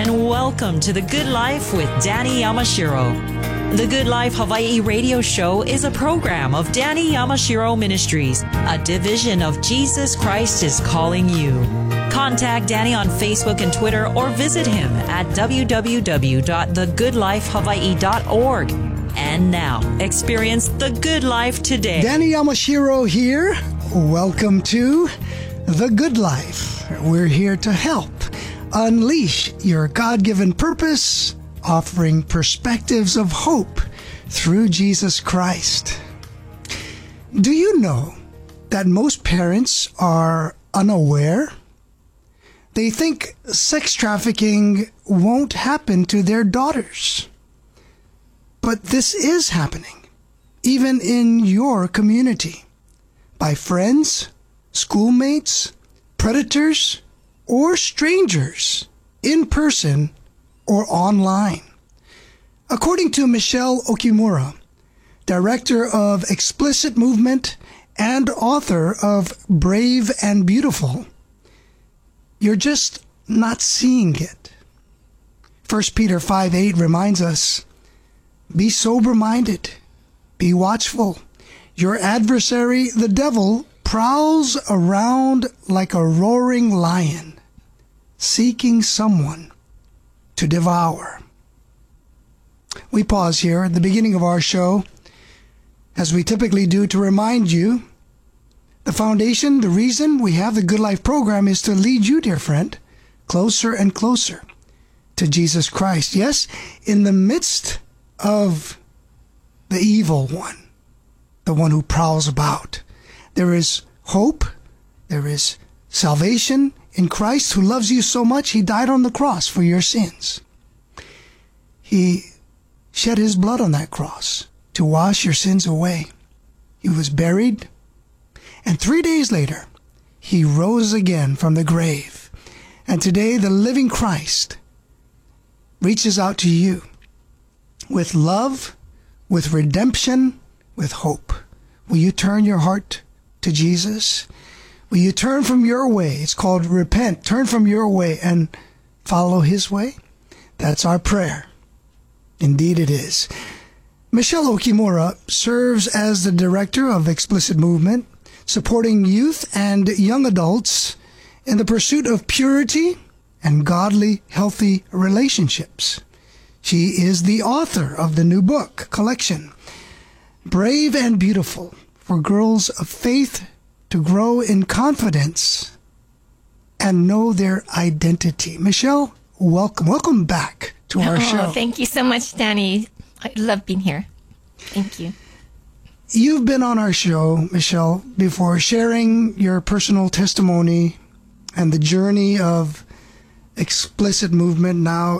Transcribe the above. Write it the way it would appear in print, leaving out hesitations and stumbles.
and welcome to The Good Life with Danny Yamashiro. The Good Life Hawaii radio show is a program of Danny Yamashiro Ministries, a division of Jesus Christ is Calling You. Contact Danny on Facebook and Twitter or visit him at www.thegoodlifehawaii.org. And now, experience the good life today. Danny Yamashiro here. Welcome to The Good Life. We're here to help unleash your God-given purpose, offering perspectives of hope through Jesus Christ. Do you know that most parents are unaware? They think sex trafficking won't happen to their daughters. But this is happening, even in your community, by friends, schoolmates, predators, or strangers, in person or online. According to Michelle Okimura, director of Explicit Movement and author of Brave and Beautiful, you're just not seeing it. 1 Peter 5:8 reminds us, be sober-minded, be watchful. Your adversary, the devil, prowls around like a roaring lion, seeking someone to devour. We pause here at the beginning of our show, as we typically do, to remind you the foundation, the reason we have the Good Life program is to lead you, dear friend, closer and closer to Jesus Christ. Yes, in the midst of the evil one, the one who prowls about, there is hope, there is salvation in Christ, who loves you so much, he died on the cross for your sins. He shed his blood on that cross to wash your sins away. He was buried, and 3 days later, he rose again from the grave. And today, the living Christ reaches out to you with love, with redemption, with hope. Will you turn your heart to Jesus? Will you turn from your way? It's called repent. Turn from your way and follow his way. That's our prayer. Indeed it is. Michelle Okimura serves as the director of Explicit Movement, supporting youth and young adults in the pursuit of purity and godly, healthy relationships. She is the author of the new book collection, Brave and Beautiful, for girls of faith to grow in confidence and know their identity. Michelle, welcome. Welcome back to our show. Thank you so much, Danny. I love being here. Thank you. You've been on our show, Michelle, before, sharing your personal testimony and the journey of Explicit Movement, now